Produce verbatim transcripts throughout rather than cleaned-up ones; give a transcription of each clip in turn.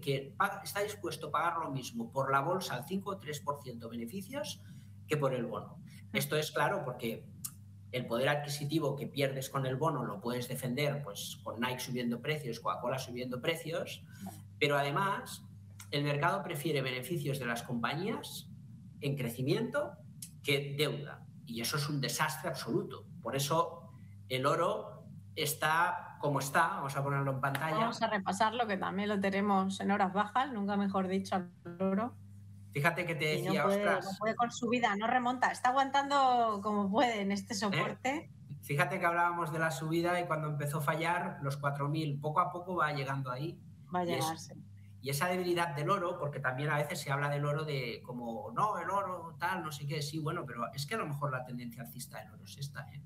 que paga, está dispuesto a pagar lo mismo por la bolsa al cinco o tres por ciento beneficios que por el bono. Esto es claro porque el poder adquisitivo que pierdes con el bono lo puedes defender pues, con Nike subiendo precios, Coca-Cola subiendo precios, pero además el mercado prefiere beneficios de las compañías en crecimiento que deuda. Y eso es un desastre absoluto. Por eso el oro está como está. Vamos a ponerlo en pantalla. Vamos a repasarlo, que también lo tenemos en horas bajas, nunca mejor dicho, al oro. Fíjate que te decía, y no puede, ostras... no puede con su vida, no remonta. Está aguantando como puede en este soporte. ¿Eh? Fíjate que hablábamos de la subida y cuando empezó a fallar, los cuatro mil, poco a poco va llegando ahí. Va a llegarse. Y esa debilidad del oro, porque también a veces se habla del oro de como, no, el oro, tal, no sé qué, sí, bueno, pero es que a lo mejor la tendencia alcista del oro es esta, ¿eh?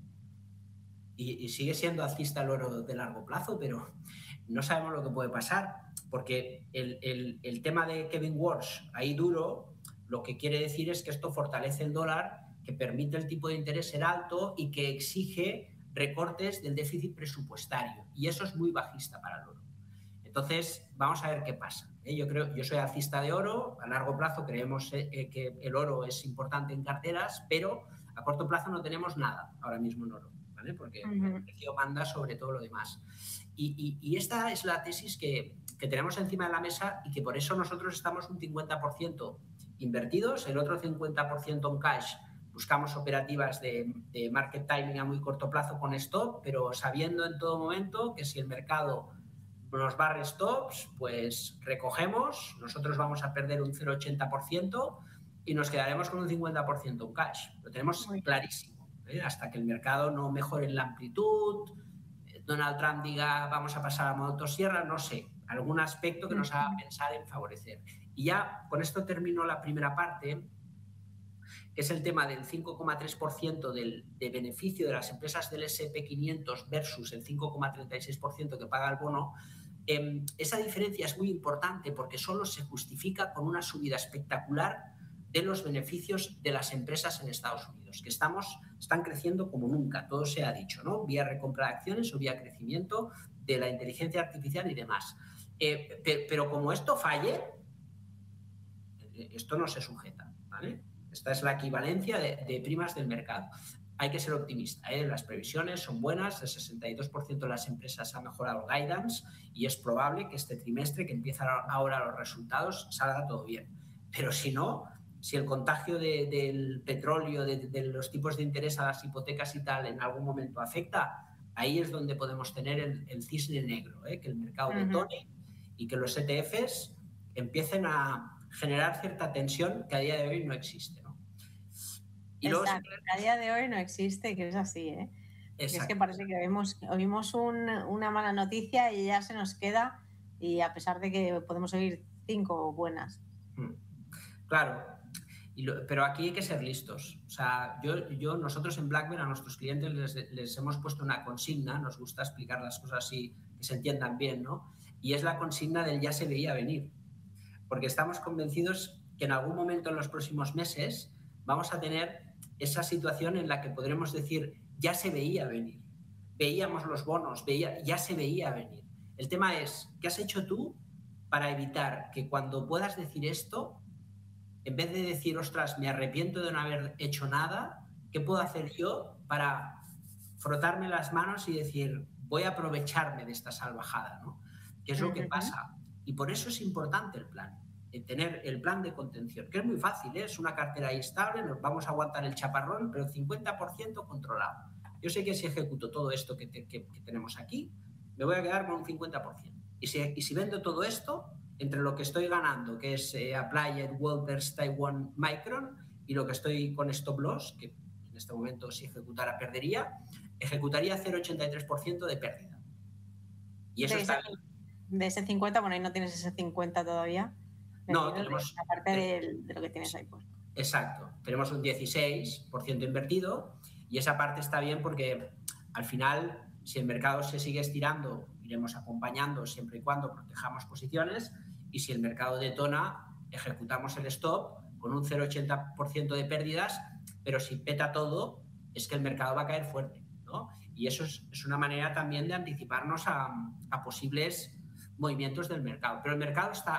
Y, y sigue siendo alcista el oro de largo plazo, pero no sabemos lo que puede pasar, porque el, el, el tema de Kevin Walsh, ahí duro, lo que quiere decir es que esto fortalece el dólar, que permite el tipo de interés ser alto y que exige recortes del déficit presupuestario. Y eso es muy bajista para el oro. Entonces, vamos a ver qué pasa. ¿eh? Yo creo, yo soy alcista de oro, a largo plazo creemos eh, que el oro es importante en carteras, pero a corto plazo no tenemos nada ahora mismo en oro, ¿vale? Porque uh-huh. el precio manda sobre todo lo demás. Y, y, y esta es la tesis que, que tenemos encima de la mesa y que por eso nosotros estamos un cincuenta por ciento invertidos, el otro cincuenta por ciento en cash. Buscamos operativas de, de market timing a muy corto plazo con stop, pero sabiendo en todo momento que si el mercado nos barre stops, pues recogemos, nosotros vamos a perder un cero coma ochenta por ciento y nos quedaremos con un cincuenta por ciento en cash. Lo tenemos clarísimo, ¿eh? Hasta que el mercado no mejore en la amplitud, Donald Trump diga vamos a pasar a motosierra, no sé, algún aspecto que nos haga pensar en favorecer. Y ya con esto termino la primera parte, que es el tema del cinco coma tres por ciento del, de beneficio de las empresas del ese and pe quinientos versus el cinco coma treinta y seis por ciento que paga el bono. Eh, esa diferencia es muy importante porque solo se justifica con una subida espectacular de los beneficios de las empresas en Estados Unidos, que estamos, están creciendo como nunca, todo se ha dicho, ¿no? Vía recompra de acciones o vía crecimiento de la inteligencia artificial y demás. Eh, pero, pero como esto falle, esto no se sujeta, ¿vale? Esta es la equivalencia de, de primas del mercado. Hay que ser optimista, ¿eh? Las previsiones son buenas, el sesenta y dos por ciento de las empresas ha mejorado el guidance y es probable que este trimestre, que empiezan ahora los resultados, salga todo bien. Pero si no, si el contagio de, del petróleo, de, de los tipos de interés a las hipotecas y tal en algún momento afecta, ahí es donde podemos tener el, el cisne negro, ¿eh? Que el mercado uh-huh. detone y que los E T Fs empiecen a generar cierta tensión que a día de hoy no existe, ¿no? Y Exacto, luego, a día de hoy no existe, que es así, ¿eh? Es que parece que oímos, oímos un, una mala noticia y ya se nos queda, y a pesar de que podemos oír cinco buenas. Claro, y lo, pero aquí hay que ser listos. O sea, yo, yo, nosotros en Black Bear a nuestros clientes les, les hemos puesto una consigna, nos gusta explicar las cosas así, que se entiendan bien, ¿no? Y es la consigna del ya se veía venir. Porque estamos convencidos que en algún momento en los próximos meses vamos a tener esa situación en la que podremos decir ya se veía venir, veíamos los bonos, veía, ya se veía venir. El tema es, ¿qué has hecho tú para evitar que cuando puedas decir esto, en vez de decir, ostras, me arrepiento de no haber hecho nada, ¿qué puedo hacer yo para frotarme las manos y decir, voy a aprovecharme de esta salvajada, ¿no? ¿Qué es lo que pasa? Y por eso es importante el plan, el tener el plan de contención, que es muy fácil, ¿eh? Es una cartera estable, nos vamos a aguantar el chaparrón, pero cincuenta por ciento controlado. Yo sé que si ejecuto todo esto que, te, que, que tenemos aquí, me voy a quedar con un cincuenta por ciento. Y si, y si vendo todo esto, entre lo que estoy ganando, que es eh, Applied, Walters, Taiwan, Micron, y lo que estoy con Stop Loss, que en este momento si ejecutara perdería, ejecutaría cero coma ochenta y tres por ciento de pérdida. Y eso de está ese, bien. De ese cincuenta, bueno, ahí no tienes ese cincuenta todavía. No, tenemos... Aparte de, de lo que tienes ahí puesto. Exacto. Tenemos un dieciséis por ciento invertido y esa parte está bien porque al final, si el mercado se sigue estirando, iremos acompañando siempre y cuando protejamos posiciones, y si el mercado detona, ejecutamos el stop con un cero coma ochenta por ciento de pérdidas, pero si peta todo, es que el mercado va a caer fuerte, ¿no? Y eso es, es una manera también de anticiparnos a, a posibles movimientos del mercado. Pero el mercado está